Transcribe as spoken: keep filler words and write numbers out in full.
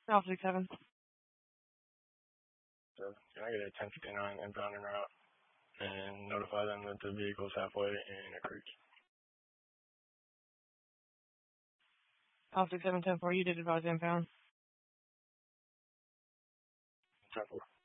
Alpha six seven. So can I get a ten fifty-nine inbound en route and notify them that the vehicle's halfway in a creek? Alpha six seven ten four. You did advise inbound. ten four.